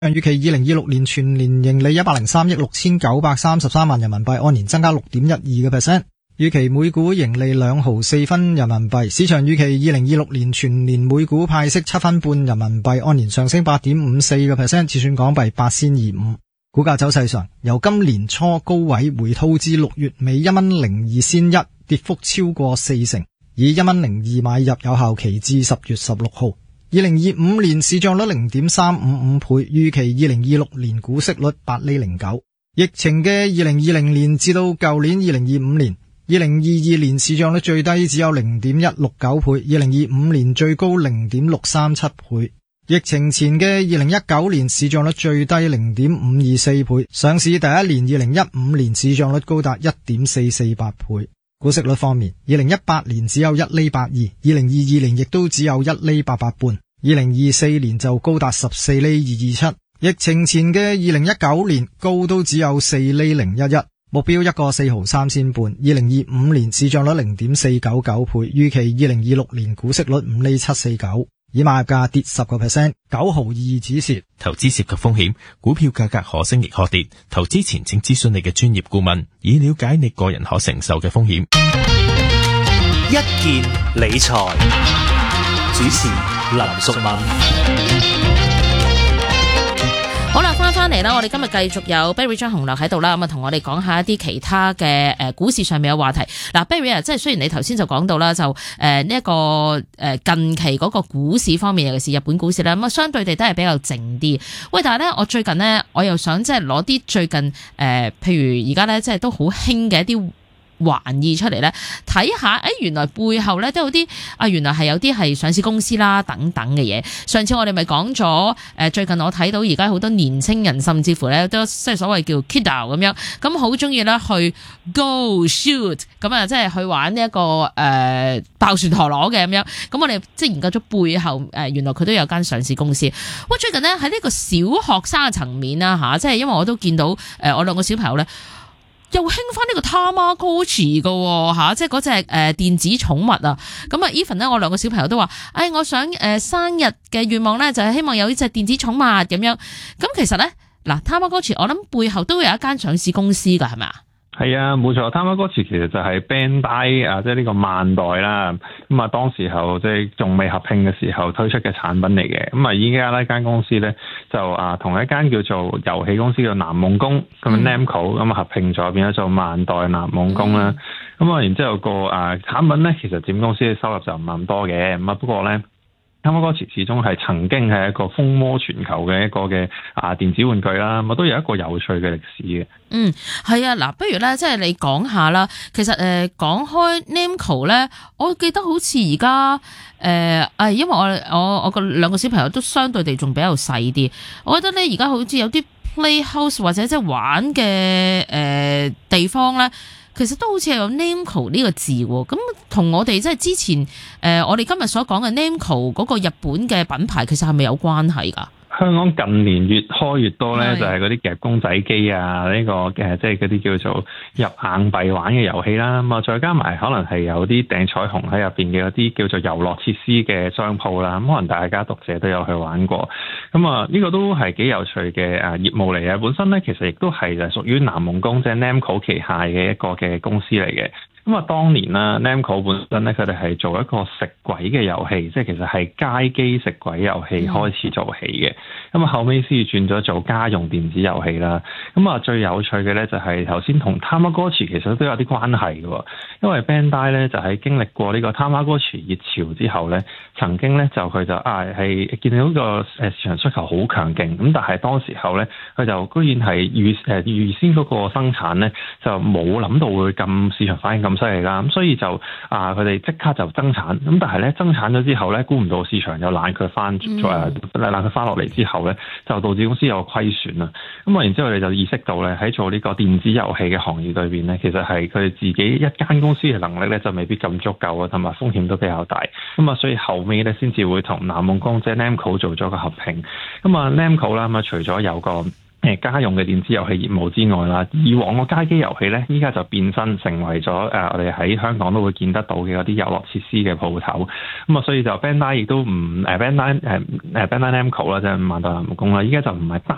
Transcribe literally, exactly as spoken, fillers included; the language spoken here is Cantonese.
預期二零二六年全年盈利一百零三億六千九百三十三萬人民幣，按年增加六點一二個 percent。預期每股盈利兩毫四分人民幣。市場預期二零二六年全年每股派息七分半人民幣，按年上升八點五四個 percent， 折算港幣八仙二五。股價走勢上，由今年初高位回吐至六月尾一蚊零二仙一，跌幅超過四成，以一蚊零二買入，有效期至十月十六號。二零二五年市賬率零點三五五倍，預期二零二六年股息率八厘零九。疫情嘅二零二零年至到舊年二零二五年，二零二二年市賬率最低只有零點一六九倍，二零二五年最高零點六三七倍。疫情前嘅二零一九年市賬率最低零點五二四倍，上市第一年二零一五年市賬率高達一點四四八倍。股息率方面，二零一八年只有一厘八二，二零二二年亦都只有一厘八八半，二零二四年就高達十四厘二二七。疫情前嘅二零一九年高都只有四厘零一一，目標一個四毫三仙半。二零二五年市賬率零點四九九倍，預期二零二六年股息率五厘七四九。以買入價跌十個 percent， 九毫二止蝕。 投資涉及風險，股票價格可升亦可跌。投資前請諮詢你嘅專業顧問，以了解你個人可承受嘅風險。 一件理財主持林淑敏。 好啦，翻翻嚟啦，我哋今日繼續有 Barry 張鴻略喺度啦，咁啊同我哋講下一啲其他嘅誒股市上面嘅話題。嗱 Barry 啊，即係雖然你頭先就講到啦，就誒呢一個誒近期嗰個股市方面，尤其是日本股市啦，咁啊相對地都係比較靜啲。喂，但係咧，我最近咧，我又想即係攞啲最近誒、呃，譬如而家咧，即係都好興嘅一啲玩意出嚟咧，睇下誒原來背後咧都有啲啊，原來係有啲係上市公司啦等等嘅嘢。上次我哋咪講咗誒，最近我睇到而家好多年青人甚至乎咧都即係所謂叫 kiddo 咁樣，咁好中意咧去 go shoot 咁啊，即係去玩呢、這、一個誒、呃、爆旋陀螺嘅咁樣。咁我哋即係研究咗背後誒、呃，原來佢都有間上市公司。喂，最近咧喺呢個小學生嘅層面啦吓，即係因為我都見到誒、呃、我兩個小朋友咧。又興翻呢個 Tamagotchi 嘅吓，即係嗰隻誒電子寵物啊。咁啊 even 咧，我兩個小朋友都話，誒、哎，我想誒、呃、生日嘅願望咧，就係希望有呢隻電子寵物咁樣。咁其實咧，嗱 Tamagotchi 我諗背後都有一間上市公司噶，係咪啊？ 係啊，冇錯。Tamagotchi 其實就係 Bandai 啊，即係呢個萬代啦。咁啊，當時候即係仲未合併嘅時候推出嘅產品嚟嘅。咁啊，依家呢間公司咧就啊同一間叫做遊戲公司叫南夢宮咁 Namco 咁啊合併咗，變咗做萬代南夢宮啦。咁啊，然之後個啊產品咧，其實佔公司嘅收入就唔係咁多嘅。咁啊，不過咧。Tamagotchi始終係曾經係一個風靡全球嘅一個嘅啊電子玩具啦，咁都有一個有趣嘅歷史嘅。 嗯，係啊，嗱，不如咧，即係你講下啦。其實誒，講開 Namco 咧，我記得好似而家誒，誒，因為我我我個兩個小朋友都相對地仲比較細啲，我覺得咧而家好似有啲 playhouse 或者即係玩嘅誒、呃、地方咧。其實都好似係有 Namco 呢個字喎，咁同我哋即係之前誒、呃，我哋今日所講嘅 Namco 嗰個日本嘅品牌，其實係咪有關係㗎？ 香港近年越開越多咧，就係嗰啲夾公仔機啊，呢、這個誒即係嗰啲叫做入硬幣玩嘅遊戲啦。咁啊，再加埋可能係有啲掟彩虹喺入邊嘅嗰啲叫做遊樂設施嘅商鋪啦。咁可能大家讀者都有去玩過。咁啊，呢個都係幾有趣嘅誒業務嚟嘅。本身咧其實亦都係就屬於南夢宮即係 Namco 旗下嘅一個嘅公司嚟嘅。咁啊，當年啦 Namco 本身咧，佢哋係做一個食鬼嘅遊戲，即係其實係街機食鬼遊戲開始做起嘅。咁啊，後尾先轉咗做家用電子遊戲啦。咁啊，最有趣嘅咧就係頭先同 Tamagotchi 其實都有啲關係嘅，因為 Bandai 咧就喺經歷過呢個 Tamagotchi 熱潮之後咧，曾經咧就佢就啊係見到個誒市場需求好強勁，咁但係當時候咧佢就居然係預誒預先嗰個生產咧就冇諗到會咁市場反應咁犀利啦，咁所以就啊佢哋即刻就增產，咁但係咧增產咗之後咧，估唔到市場又冷卻翻，誒冷卻翻落嚟之後咧，就導致公司有虧損啦。咁啊，然之後我哋就意識到咧，喺做呢個電子遊戲嘅行業裏邊咧，其實係佢哋自己一間公司嘅能力咧就未必咁足夠啊，同埋風險都比較大。咁啊，所以後尾咧先至會同南夢宮即係 Namco 做咗個合併。咁啊 Namco 啦，咁啊除咗有個誒家用嘅電子遊戲業務之外啦，以往個街機遊戲咧，依家就變身成為咗誒、呃、我哋喺香港都會見得到嘅嗰啲遊樂設施嘅鋪頭。咁啊，所以就 Bandai 亦都唔誒 Bandai 誒誒 Bandai Namco 啦，即係萬代南夢宮啦，依家就唔係單